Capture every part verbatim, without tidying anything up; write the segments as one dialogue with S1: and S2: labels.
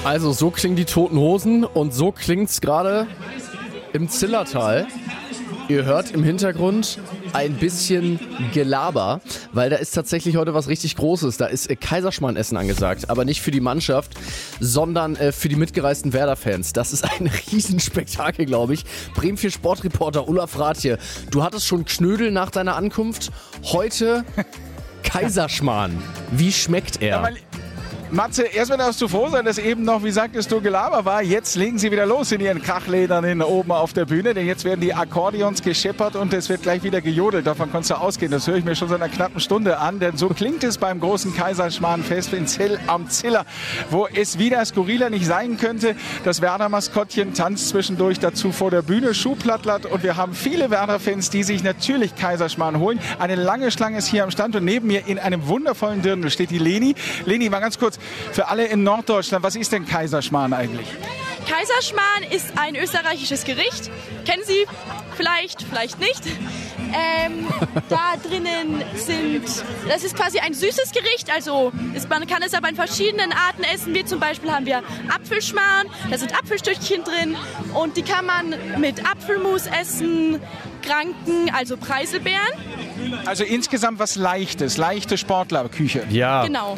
S1: Also so klingen die Toten Hosen und so klingt's gerade im Zillertal. Ihr hört im Hintergrund ein bisschen Gelaber, weil da ist tatsächlich heute was richtig Großes. Da ist äh, Kaiserschmarrn-Essen angesagt, aber nicht für die Mannschaft, sondern äh, für die mitgereisten Werder-Fans. Das ist ein Riesenspektakel, glaube ich. Bremen vier Sportreporter Olaf Rathje, du hattest schon Knödel nach deiner Ankunft. Heute Kaiserschmarrn. Wie schmeckt er?
S2: Matze, erstmal darfst du froh sein, dass eben noch, wie sagtest du, Gelaber war. Jetzt legen sie wieder los in ihren Krachledern hin oben auf der Bühne, denn jetzt werden die Akkordeons gescheppert und es wird gleich wieder gejodelt. Davon konntest du ausgehen. Das höre ich mir schon seit einer knappen Stunde an, denn so klingt es beim großen Kaiserschmarrnfest in Zell am Ziller, wo es wieder skurriler nicht sein könnte. Das Werder-Maskottchen tanzt zwischendurch dazu vor der Bühne, Schuhplattlatt, und wir haben viele Werder-Fans, die sich natürlich Kaiserschmarrn holen. Eine lange Schlange ist hier am Stand und neben mir in einem wundervollen Dirndl steht die Leni. Leni, mal ganz kurz, für alle in Norddeutschland, was ist denn Kaiserschmarrn eigentlich?
S3: Kaiserschmarrn ist ein österreichisches Gericht. Kennen Sie vielleicht, vielleicht nicht. Ähm, da drinnen sind, das ist quasi ein süßes Gericht, also ist, man kann es aber in verschiedenen Arten essen. Wir zum Beispiel haben wir Apfelschmarrn, da sind Apfelstückchen drin und die kann man mit Apfelmus essen, Kranken, also Preiselbeeren.
S2: Also insgesamt was Leichtes, leichte Sportlerküche.
S1: Ja.
S3: Genau.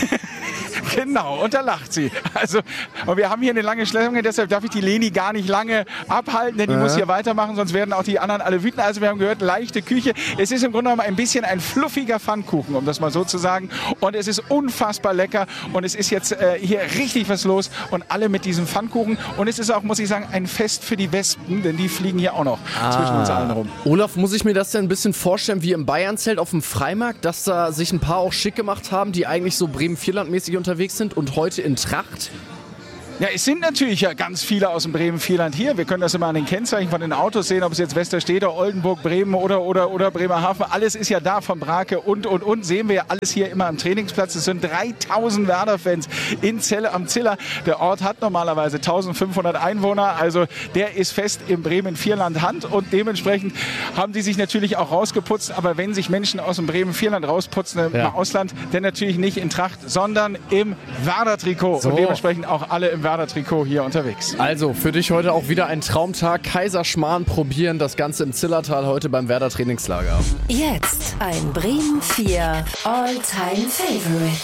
S2: Genau, und da lacht sie. Also, und wir haben hier eine lange Schlange, deshalb darf ich die Leni gar nicht lange abhalten, denn die ja. muss hier weitermachen, sonst werden auch die anderen alle wütend. Also wir haben gehört, leichte Küche. Es ist im Grunde genommen ein bisschen ein fluffiger Pfannkuchen, um das mal so zu sagen. Und es ist unfassbar lecker und es ist jetzt äh, hier richtig was los und alle mit diesem Pfannkuchen. Und es ist auch, muss ich sagen, ein Fest für die Wespen, denn die fliegen hier auch noch ah. zwischen uns allen rum.
S1: Olaf, muss ich mir das denn ein bisschen vorstellen wie im Bayernzelt auf dem Freimarkt, dass da sich ein paar auch schick gemacht haben, die eigentlich so Bremen-Vierland-mäßig unterwegs sind und heute in Tracht?
S2: Ja, es sind natürlich ja ganz viele aus dem Bremen-Vierland hier. Wir können das immer an den Kennzeichen von den Autos sehen, ob es jetzt Westerstede, Oldenburg, Bremen oder, oder, oder Bremerhaven. Alles ist ja da, von Brake und, und, und. Sehen wir ja alles hier immer am Trainingsplatz. Es sind dreitausend Werder-Fans in Zelle am Ziller. Der Ort hat normalerweise eintausendfünfhundert Einwohner. Also der ist fest im Bremen-Vierland Hand und dementsprechend haben die sich natürlich auch rausgeputzt. Aber wenn sich Menschen aus dem Bremen-Vierland rausputzen im ja. Ausland, dann natürlich nicht in Tracht, sondern im Werder-Trikot. So. Und dementsprechend auch alle im Werder-Trikot hier unterwegs.
S1: Also für dich heute auch wieder ein Traumtag. Kaiserschmarrn probieren, das Ganze im Zillertal heute beim Werder Trainingslager.
S4: Jetzt ein Bremen vier All-Time Favorite.